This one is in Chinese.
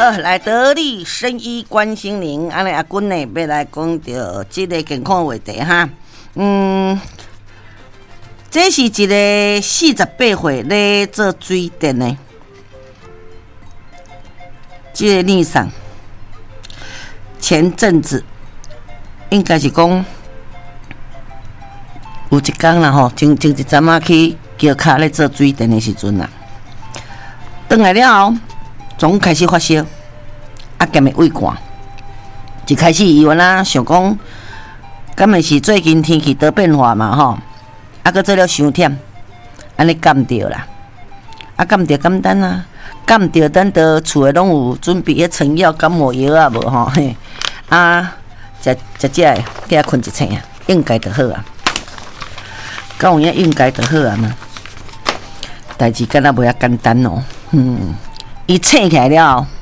来得力生医关心您，安尼阿君呢要来讲到这个健康话题哈。这是一个48岁咧做水电的，这个女生前阵子应该是讲有一天啦吼，前一阵仔去桥骹咧做水电的时阵啦，转来了后，总开始发烧，兼会胃寒。一开始伊原来想讲，敢会是最近天气多变化嘛吼，搁做了伤忝，安尼感着啦，感着简单啊，感着咱到厝诶拢有准备迄成药感冒药啊无吼，食个计困一醒啊，应该就好啊。敢有影应该就好啊嘛？代志敢若袂遐简单哦，伊醒起来了后，